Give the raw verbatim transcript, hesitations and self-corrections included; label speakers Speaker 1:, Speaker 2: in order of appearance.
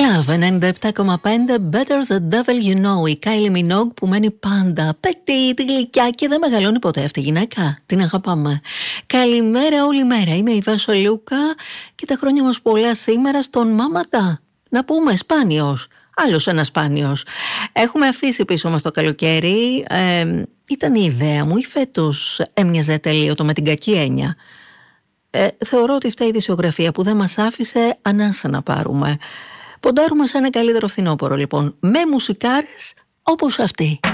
Speaker 1: Love ενενήντα επτά κόμμα πέντε, Better the Devil You Know, η Kylie Minogue που μένει πάντα πετή, τη γλυκιά και δεν μεγαλώνει ποτέ αυτή η γυναίκα. Την αγαπάμε. Καλημέρα όλη μέρα, είμαι η Βάσο Λούκα και τα χρόνια μας πολλά σήμερα στον Μάματα. Να πούμε σπάνιος, άλλος ένας σπάνιος. Έχουμε αφήσει πίσω μας το καλοκαίρι, ε, ήταν η ιδέα μου ή φέτος έμοιαζε τελείωτο με την κακή έννοια. Ε, θεωρώ ότι φταίει η δισιογραφία που δεν μας άφησε ανάσα να πάρουμε. Ποντάρουμε σε ένα καλύτερο φθινόπωρο λοιπόν, με μουσικάρες όπως αυτή.